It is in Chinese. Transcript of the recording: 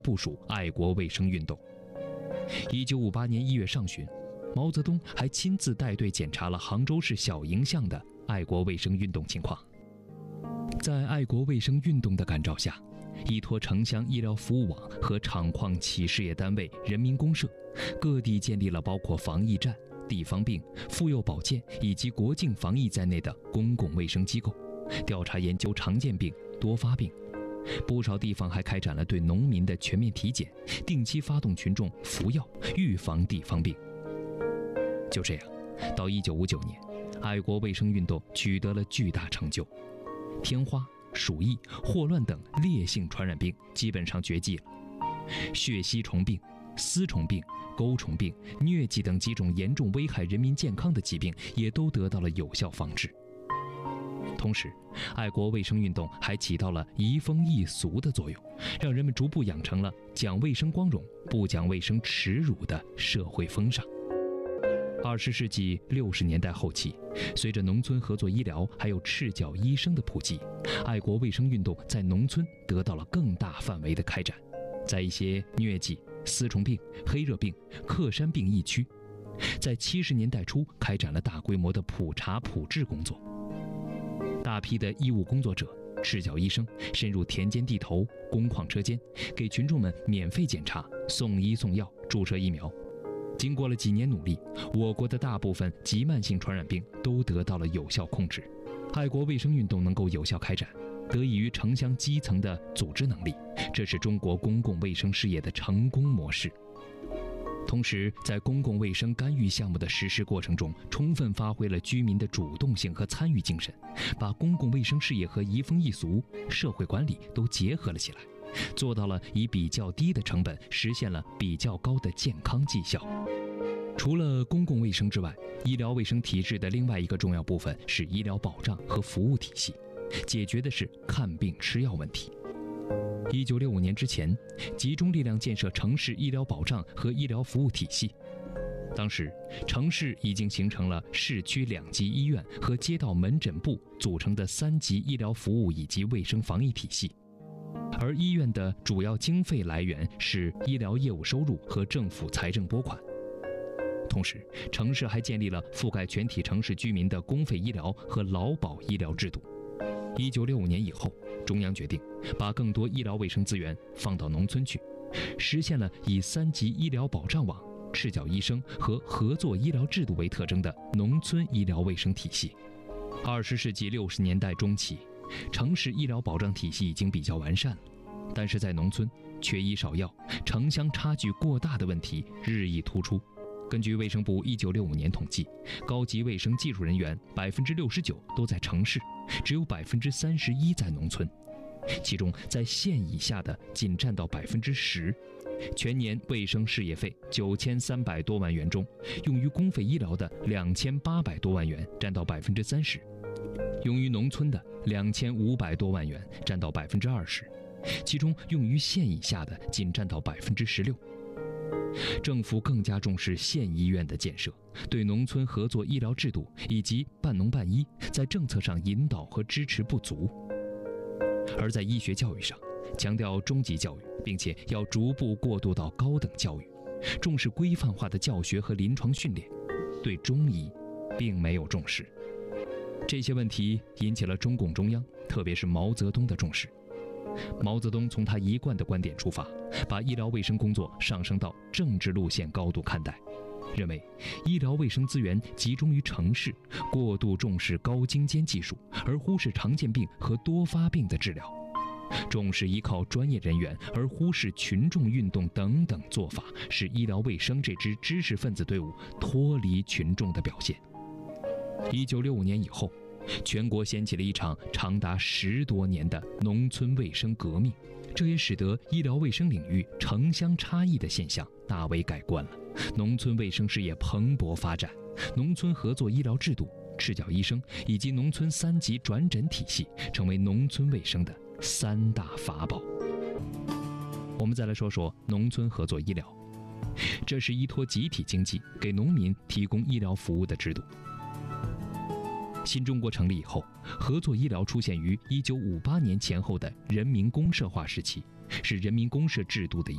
部署爱国卫生运动。1958年1月上旬，毛泽东还亲自带队检查了杭州市小营巷的爱国卫生运动情况。在爱国卫生运动的感召下，依托城乡医疗服务网和厂矿企事业单位、人民公社，各地建立了包括防疫站、地方病、妇幼保健以及国境防疫在内的公共卫生机构，调查研究常见病、多发病。不少地方还开展了对农民的全面体检，定期发动群众服药，预防地方病。就这样，到1959年，爱国卫生运动取得了巨大成就，天花、鼠疫、霍乱等烈性传染病基本上绝迹了，血吸虫病、丝虫病、钩虫病、疟疾等几种严重危害人民健康的疾病也都得到了有效防治。同时，爱国卫生运动还起到了移风易俗的作用，让人们逐步养成了讲卫生光荣、不讲卫生耻辱的社会风尚。20世纪60年代后期，随着农村合作医疗还有赤脚医生的普及，爱国卫生运动在农村得到了更大范围的开展。在一些疟疾、丝虫病、黑热病、克山病疫区，在70年代初开展了大规模的普查普治工作。大批的医务工作者、赤脚医生深入田间地头、工矿车间，给群众们免费检查、送医送药、注射疫苗。经过了几年努力，我国的大部分急慢性传染病都得到了有效控制。爱国卫生运动能够有效开展，得益于城乡基层的组织能力，这是中国公共卫生事业的成功模式。同时，在公共卫生干预项目的实施过程中，充分发挥了居民的主动性和参与精神，把公共卫生事业和移风易俗、社会管理都结合了起来，做到了以比较低的成本实现了比较高的健康绩效。除了公共卫生之外，医疗卫生体制的另外一个重要部分是医疗保障和服务体系，解决的是看病吃药问题。1965年之前，集中力量建设城市医疗保障和医疗服务体系。当时，城市已经形成了市区2级医院和街道门诊部组成的3级医疗服务以及卫生防疫体系，而医院的主要经费来源是医疗业务收入和政府财政拨款。同时，城市还建立了覆盖全体城市居民的公费医疗和劳保医疗制度。1965年以后，中央决定把更多医疗卫生资源放到农村去，实现了以3级医疗保障网、赤脚医生和合作医疗制度为特征的农村医疗卫生体系。20世纪60年代中期，城市医疗保障体系已经比较完善了，但是在农村，缺医少药、城乡差距过大的问题日益突出。根据卫生部1965年统计，高级卫生技术人员69%都在城市，只有31%在农村，其中在县以下的仅占到10%。全年卫生事业费9300多万元中，用于公费医疗的2800多万元占到30%，用于农村的2500多万元占到20%，其中用于县以下的仅占到16%。政府更加重视县医院的建设，对农村合作医疗制度以及半农半医在政策上引导和支持不足。而在医学教育上，强调中级教育，并且要逐步过渡到高等教育，重视规范化的教学和临床训练，对中医并没有重视。这些问题引起了中共中央，特别是毛泽东的重视。毛泽东从他一贯的观点出发，把医疗卫生工作上升到政治路线高度看待，认为医疗卫生资源集中于城市，过度重视高精尖技术，而忽视常见病和多发病的治疗，重视依靠专业人员而忽视群众运动等等做法，是医疗卫生这支知识分子队伍脱离群众的表现。1965年以后，全国掀起了一场长达10多年的农村卫生革命，这也使得医疗卫生领域城乡差异的现象大为改观了，农村卫生事业蓬勃发展，农村合作医疗制度、赤脚医生以及农村3级转诊体系成为农村卫生的3大法宝。我们再来说说农村合作医疗，这是依托集体经济给农民提供医疗服务的制度。新中国成立以后，合作医疗出现于1958年前后的人民公社化时期，是人民公社制度的一